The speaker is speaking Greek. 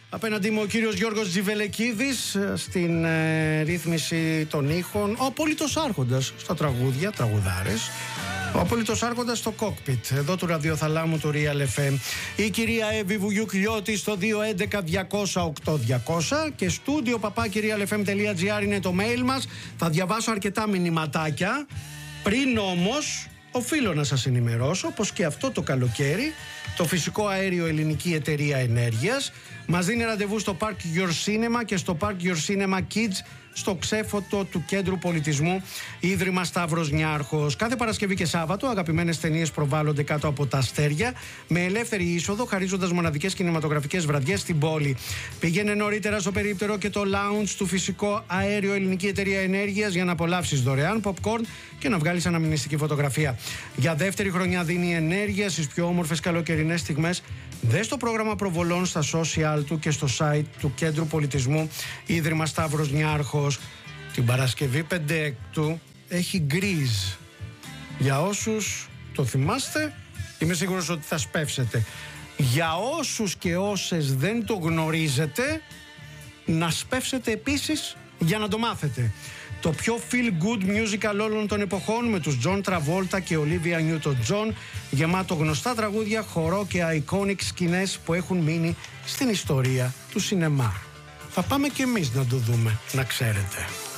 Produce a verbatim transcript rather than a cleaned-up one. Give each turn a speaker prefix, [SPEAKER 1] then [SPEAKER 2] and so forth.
[SPEAKER 1] Απέναντί μου ο κύριος Γιώργος Τζιβελεκίδης στην ε, ρύθμιση των ήχων. Ο απόλυτος άρχοντας στα τραγούδια, τραγουδάρες. Ο απόλυτος άρχοντας στο κόκπιτ εδώ του ραδιοθαλάμου του Real εφ εμ. Η κυρία Εύη Βουγιουκλιώτη στο δύο έντεκα διακόσια οκτώ διακόσια και στούντιο παπάκι realfm τελεία gr είναι το mail μας. Θα διαβάσω αρκετά μηνυματάκια. Πριν όμως οφείλω να σας ενημερώσω πως και αυτό το καλοκαίρι το φυσικό αέριο Ελληνική Εταιρεία Ενέργειας μας δίνει ραντεβού στο Park Your Cinema και στο Park Your Cinema Kids στο ξέφωτο του Κέντρου Πολιτισμού Ίδρυμα Σταύρος Νιάρχος. Κάθε Παρασκευή και Σάββατο αγαπημένες ταινίες προβάλλονται κάτω από τα αστέρια με ελεύθερη είσοδο, χαρίζοντας μοναδικές κινηματογραφικές βραδιές στην πόλη. Πήγαινε νωρίτερα στο περίπτερο και το lounge του φυσικό αέριο Ελληνική Εταιρεία Ενέργειας για να απολαύσεις δωρεάν popcorn και να βγάλεις αναμνηστική φωτογραφία. Για δεύτερη χρονιά δίνει ενέργεια στις πιο όμορφες καλοκαιρινές στιγμές. Δες το πρόγραμμα προβολών στα social του και στο site του Κέντρου Πολιτισμού Ίδρυμα Σταύρος Νιάρχος. Την Παρασκευή πέντε έκτου έχει γκρίζ. Για όσους το θυμάστε, είμαι σίγουρος ότι θα σπεύσετε. Για όσους και όσες δεν το γνωρίζετε, να σπεύσετε επίσης για να το μάθετε. Το πιο feel good musical όλων των εποχών με τους John Travolta και Olivia Newton-John, γεμάτο γνωστά τραγούδια, χορό και iconic σκηνές που έχουν μείνει στην ιστορία του σινεμά. Θα πάμε και εμείς να το δούμε, να ξέρετε.